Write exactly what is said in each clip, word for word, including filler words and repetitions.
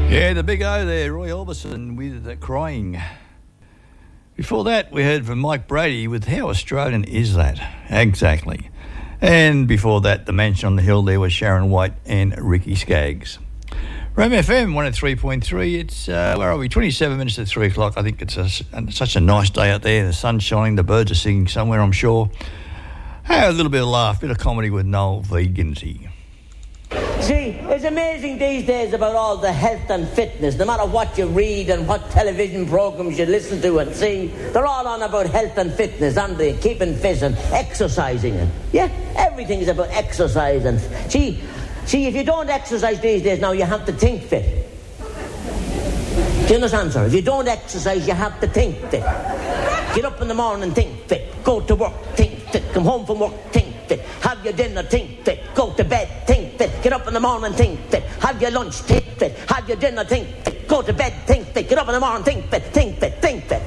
Yeah, the big O there, Roy Orbison with uh, Crying. Before that, we heard from Mike Brady with How Australian Is That? Exactly. And before that, the Mansion on the Hill, there was Sharon White and Ricky Skaggs. Rome F M one oh three point three, it's, uh, where are we, twenty-seven minutes to three o'clock. I think it's a, such a nice day out there. The sun's shining, the birds are singing somewhere, I'm sure. Hey, a little bit of laugh, a bit of comedy with Noel Vegancy. See, it's amazing these days about all the health and fitness. No matter what you read and what television programs you listen to and see, they're all on about health and fitness, aren't they? Keeping fit and exercising. And yeah, everything is about exercise. And see, see, if you don't exercise these days now, you have to think fit. Do you understand, sir? If you don't exercise, you have to think fit. Get up in the morning, think fit. Go to work, think fit. Come home from work, think fit. Have your dinner, think fit. Go to bed, think fit. Get up in the morning, think fit. Have your lunch, think fit. Have your dinner, think fit. Go to bed, think fit. Get up in the morning, think fit. Think fit, think fit.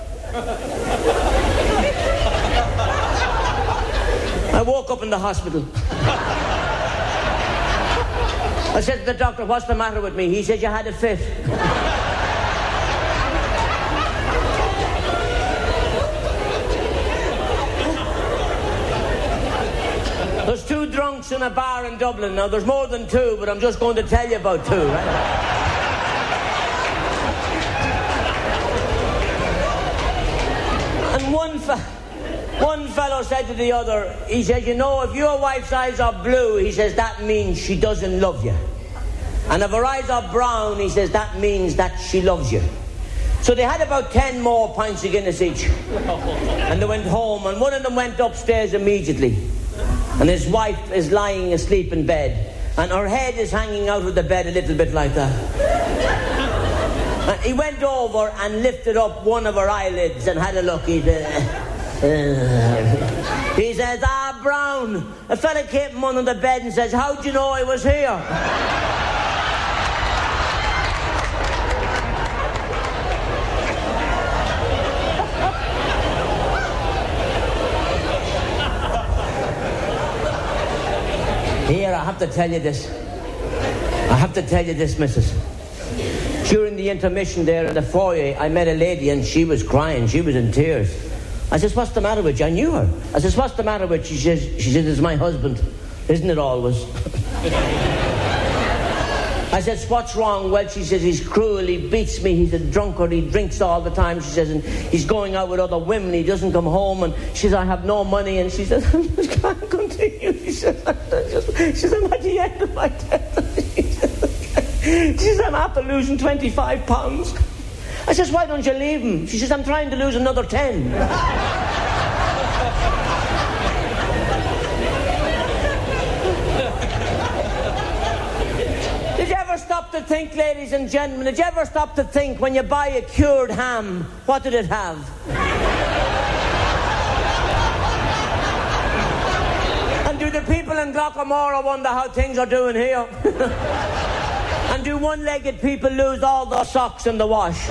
I woke up in the hospital. I said to the doctor, what's the matter with me? He said, you had a fit. There's two drunks in a bar in Dublin. Now, there's more than two, but I'm just going to tell you about two, right? And one, fe- one fellow said to the other, he says, you know, if your wife's eyes are blue, he says, that means she doesn't love you. And if her eyes are brown, he says, that means that she loves you. So they had about ten more pints of Guinness each. And they went home, and one of them went upstairs immediately. And his wife is lying asleep in bed, and her head is hanging out of the bed a little bit like that. And he went over and lifted up one of her eyelids and had a look. He said, uh, he says, ah, Brown. A fella came from under the bed and says, how'd you know I was here? Here, I have to tell you this. I have to tell you this, missus. During the intermission there in the foyer, I met a lady and she was crying. She was in tears. I says, what's the matter with you? I knew her. I says, what's the matter with you? She says, she says, it's my husband. Isn't it always? I says, what's wrong? Well, she says, he's cruel, he beats me, he's a drunkard, he drinks all the time, she says, and he's going out with other women, he doesn't come home, and she says, I have no money, and she says, I just can't continue. She says, I just, she says, I'm at the end of my death. She says, she says, I'm after losing twenty-five pounds. I says, why don't you leave him? She says, I'm trying to lose another ten. Stop to think, ladies and gentlemen, did you ever stop to think when you buy a cured ham, what did it have? And do the people in Glockamora wonder how things are doing here? And do one-legged people lose all their socks in the wash?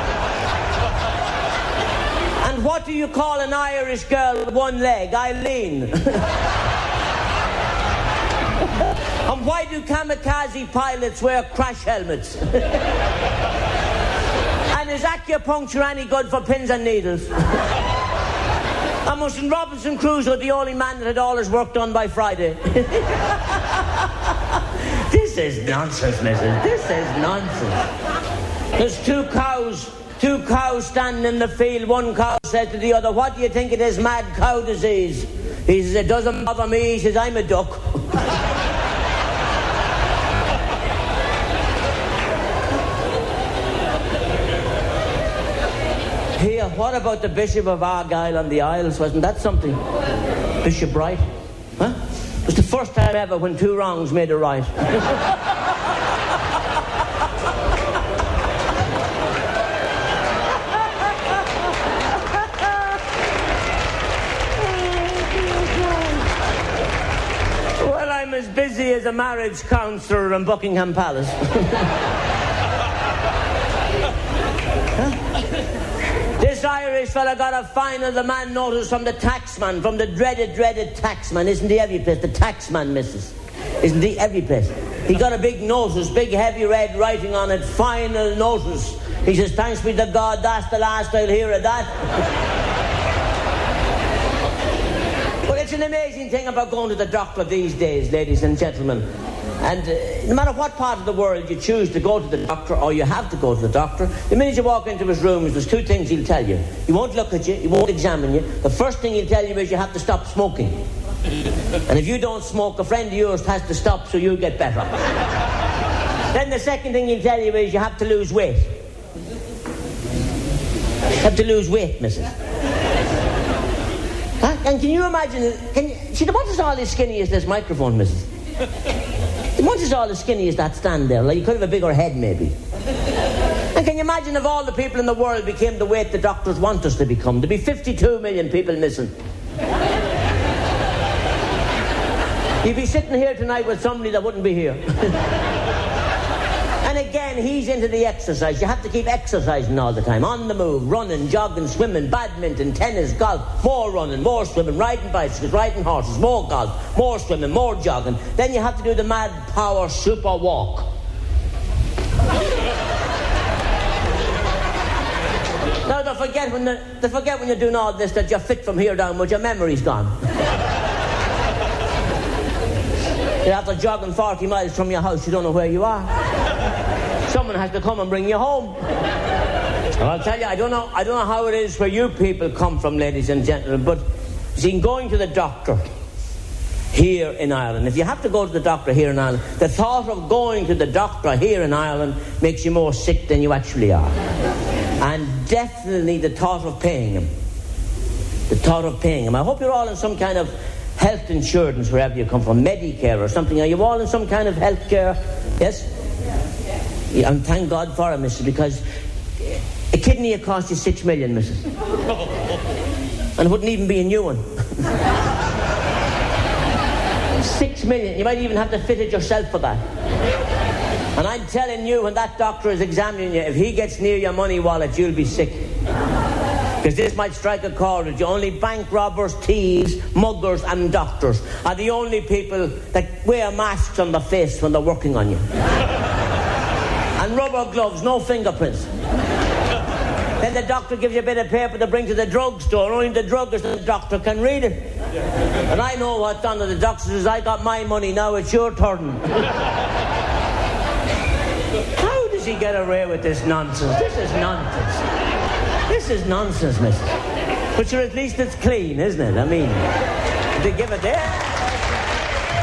And what do you call an Irish girl with one leg? Eileen. And why do kamikaze pilots wear crash helmets? And is acupuncture any good for pins and needles? And was Robinson Crusoe the only man that had all his work done by Friday? This is nonsense, missus. This is nonsense. There's two cows, two cows standing in the field. One cow said to the other, what do you think it is, mad cow disease? He says, it doesn't bother me. He says, I'm a duck. Here, what about the Bishop of Argyll on the Isles? Wasn't that something? Bishop Wright? Huh? It was the first time ever when two wrongs made a right. Well, I'm as busy as a marriage counsellor in Buckingham Palace. This Irish fella got a fine of the man notice from the taxman, from the dreaded, dreaded taxman. Isn't he every place? The taxman, missus. Isn't he every place? He got a big notice, big heavy red writing on it, final notice. He says, thanks be to God, that's the last I'll hear of that. But it's an amazing thing about going to the doctor these days, ladies and gentlemen. And uh, no matter what part of the world you choose to go to the doctor, or you have to go to the doctor, the minute you walk into his rooms, there's two things he'll tell you. He won't look at you, he won't examine you. The first thing he'll tell you is you have to stop smoking. And if you don't smoke, a friend of yours has to stop so you get better. Then the second thing he'll tell you is you have to lose weight. You have to lose weight, missus. Huh? And can you imagine, can you, see, what is all as skinny as this microphone, missus? What is all as skinny as that stand there? Like you could have a bigger head, maybe. And can you imagine if all the people in the world became the weight the doctors want us to become? There'd be fifty-two million people missing. You'd be sitting here tonight with somebody that wouldn't be here. And again, he's into the exercise. You have to keep exercising all the time. On the move, running, jogging, swimming, badminton, tennis, golf, more running, more swimming, riding bicycles, riding horses, more golf, more swimming, more jogging. Then you have to do the mad power super walk. Now they forget when they, they forget when you're doing all this that you're fit from here down, but your memory's gone. You're after jogging forty miles from your house, you don't know where you are. Someone has to come and bring you home. Well, I'll tell you, I don't know I don't know how it is where you people come from, ladies and gentlemen, but see, going to the doctor here in Ireland, if you have to go to the doctor here in Ireland, the thought of going to the doctor here in Ireland makes you more sick than you actually are. And definitely the thought of paying him. The thought of paying him. I hope you're all in some kind of health insurance wherever you come from, Medicare or something. Are you all in some kind of health care? Yes? Yeah, and thank God for it, missus, because a kidney will cost you six million, missus. And it wouldn't even be a new one. Six million. You might even have to fit it yourself for that. And I'm telling you, when that doctor is examining you, if he gets near your money wallet, you'll be sick. Because this might strike a chord with you. Only bank robbers, thieves, muggers and doctors are the only people that wear masks on their face when they're working on you. And rubber gloves, no fingerprints. Then the doctor gives you a bit of paper to bring to the drugstore. Only the druggist and the doctor can read it. And I know what's done to the doctor says, I got my money, now it's your turn. How does he get away with this nonsense? This is nonsense. This is nonsense, mister. But sure, at least it's clean, isn't it? I mean, they give it there.